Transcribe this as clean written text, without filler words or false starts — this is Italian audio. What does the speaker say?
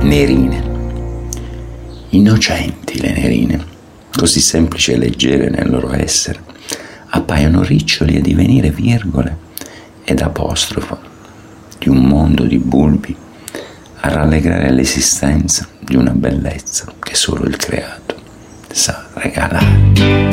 nerine. Innocenti le nerine, così semplici e leggere nel loro essere, appaiono riccioli a divenire virgole ed apostrofo di un mondo di bulbi, a rallegrare l'esistenza di una bellezza che solo il creato sa regalare.